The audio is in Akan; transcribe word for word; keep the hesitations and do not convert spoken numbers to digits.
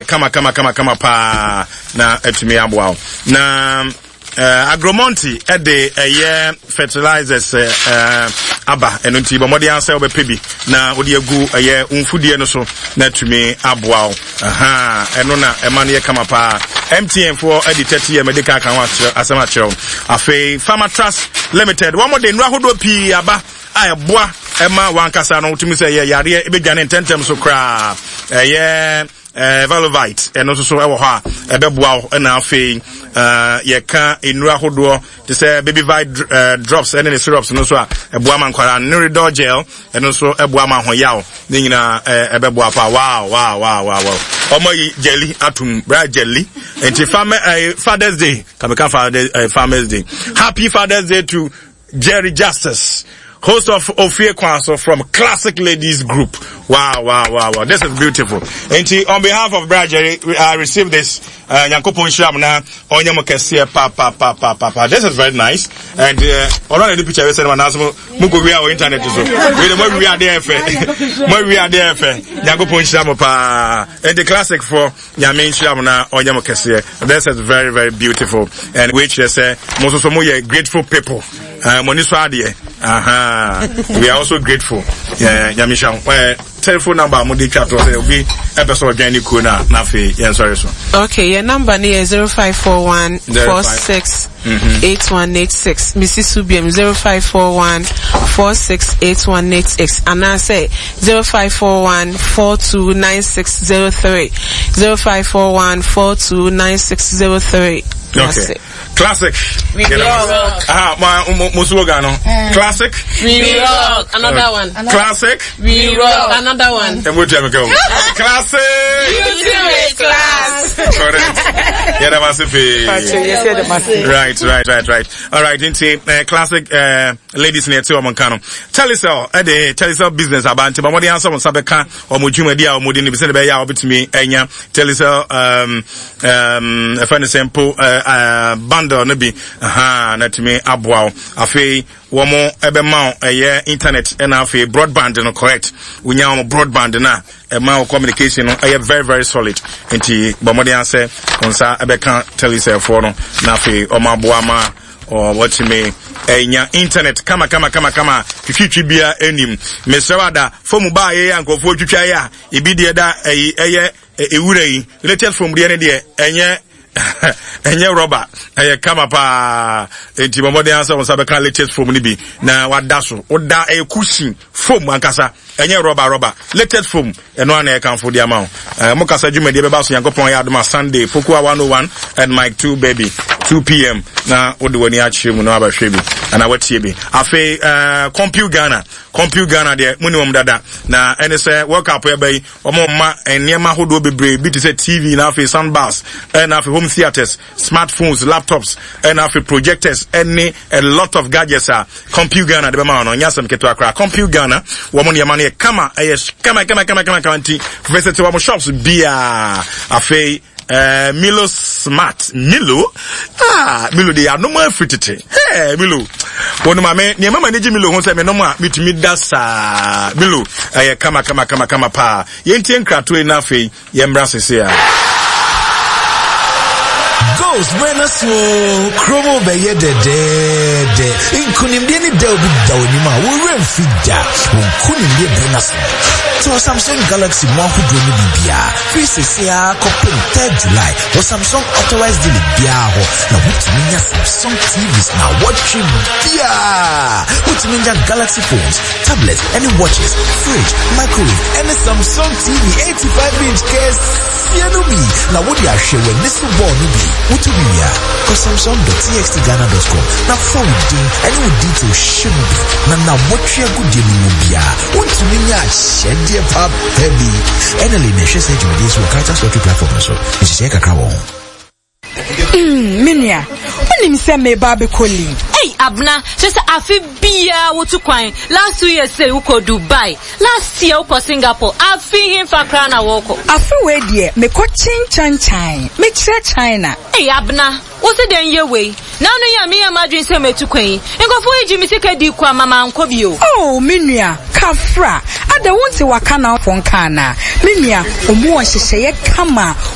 kama kama kama kama pa na etumi aboa na uh, Agromonti at the uh, year fertilizers uh, uh, aba eno nti bo modi ansa obepebi na odi agu uh, year umfudie no so na tumi aboa aha eno na emane ye kama pa M T N for edi thirty year medical kan wa asema chero afi Farmer Trust Limited one more de nra hodo pi aba a eboa ema wankasa no tumi say ye yare ebedwane tentem so kra eh ye eh Valovite eno so so ewo ha ebeboa na afi uh yeka enura hodo to say baby vite uh, drops and the syrups no so eboa man kwara Nuridol gel eno so eboa man ho yawo ni nyina ebeboa pa wow wow wow wow omo jelly atum bra jelly enti Father's Day kameka Father's uh, Farmers Day. Happy Father's Day to Jerry Justice, host of Ophir Council from Classic Ladies Group. Wow, wow, wow, wow. This is beautiful. And on behalf of Brad Jerry, I received this, uh, Yankopon Shamna, Onyamo Kessia, pa, pa, pa, pa, pa, pa. This is very nice. And, uh, around the picture, we said, Mugo, we are internet. We are there, we are there, Yankopon Shamo, pa. And the classic for Yamin Shamna, Onyamo Kessia. This is very, very beautiful. And which they say, most of them grateful people. Uh, Moniswadi, aha. We are also grateful. Yeah, Yamisha. Telephone number mo dey chat will be episode journey ko na na fe yeah sorry so okay your number is zero five four one four six eight one eight six Missus Subium zero five four one four six eight one eight six and I say zero five four one four two nine six zero three zero five four one four two nine six zero three. Okay. Classic. We you know, rock. Ah, my mo slogan no. Uh, Classic. We rock. Another uh, one. Classic. We rock. Another one. And what time go? Classic. Ultimate class. Correct. Yeah, that must be. Right, right, right, right. All right. Into uh, classic uh, ladies near to Omonkano. Telecel, eh the Telecel business about but what the answer on Sabeka or Mujuma dia or Mudini be said be ya to me enya Telecel um um if I sample uh, uh bundle no be aha na to me aboa afei wo mo ebe ma eh internet and afei broadband no correct we nya mo broadband na e ma communication no eh very very solid enti bomode answer onsa ebe kan Telecel for no na afei o ma aboa ma or what me enya internet kama kama kama kama twitwi bia enim mesewada fomu ba ye ankofo twitwa ya ibi de da eh eh ewura yi latest from de ne de enye enye rubber eh kama pa enti bomode answer on sabeka latest from ni bi na wada so oda e cushion foam ankasa enye rubber rubber latest from eno ana e kan for de amount eh mo kasa dwuma de be ba so yankopon ya adoma Sunday Pokua one oh one and Mike two baby two p m na odi wani a chire mu na aba hwe bi ana watie bi afi uh Compute Ghana Compute Ghana de munimum dada na ene se world cup e bai omo ma enema hodo bebre bi te se T V na afi soundbars and afi home theaters smartphones laptops and afi projectors any a lot of gadgets are Compute Ghana de be ma no nyasem keto akra Compute Ghana wo mo ne ma ne kama yes kama kama kama kama kama nti visit wo mo shops bia afi Uh, Milo Smart Milo ah Milo they are no more fitted hey Milo one mama ne mama ne Milo ho say me no more mitimi dasa Milo eh kama kama kama kama pa yenti enkrato e na fe ye mbra sese a goes when us chromo be ye de de inkunimde ni da obi da onima wo remfida inkunimde benas to Samsung Galaxy mo ahudo no bibia three sixty a kopin third July or Samsung authorized deal bia ho na wutumi nya Samsung T Vs na watching bia wutumi nya Galaxy phones tablets any watches fridge microwave and Samsung T V eighty-five inch case yenubi na wodi ahwe when this ball no bi wutumi ya ko samsung dot t x t ghana dot com na phone din any with detail shimubi na na watchia gudi mu bia wutumi nya shede pap heavy enely na hwe say jumdies wo character social platform so is say kakra wo mm minia woni mi say me ba be calling hey abna just afi bia wo to kwan last two years say we go Dubai last year we go Singapore afi him fa kra na wo ko afi we die me ko chin chan chan me kire China hey abna wo se den ye we na no ya me ya madwin say me to kwan nkofo eji mi sika di kwa mama nko bio oh minia kafra ada wonte waka na fon kana minia omu o hyehye kama